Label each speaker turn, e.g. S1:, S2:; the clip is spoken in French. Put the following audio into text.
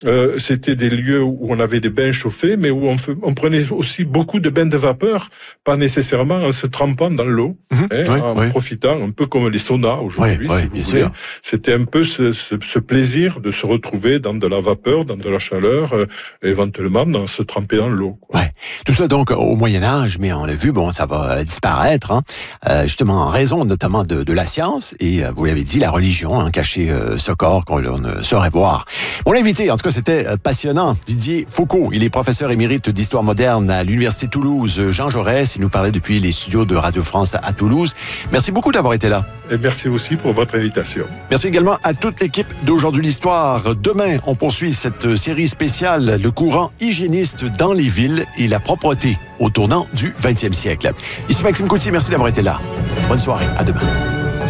S1: C'était des lieux où on avait des bains chauffés, mais où on prenait aussi beaucoup de bains de vapeur, pas nécessairement en se trempant dans l'eau, en profitant, un peu comme les saunas aujourd'hui, si vous voulez. C'était un peu ce plaisir de se retrouver dans de la vapeur, dans de la chaleur, éventuellement dans se tremper dans l'eau.
S2: Tout ça donc au Moyen-Âge, mais on l'a vu, ça va disparaître, justement en raison notamment de la science et, vous l'avez dit, la religion, cacher ce corps qu'on ne saurait voir. Mon invité, en tout cas, c'était passionnant. Didier Faucot, il est professeur émérite d'histoire moderne à l'Université Toulouse Jean Jaurès. Il nous parlait depuis les studios de Radio France à Toulouse. Merci beaucoup d'avoir été là.
S1: Et merci aussi pour votre invitation.
S2: Merci également à toute l'équipe d'Aujourd'hui l'Histoire. Demain, on poursuit cette série spéciale, le courant hygiéniste dans les villes et la propreté au tournant du 20e siècle. Ici Maxime Coutier, merci d'avoir été là. Bonne soirée, à demain.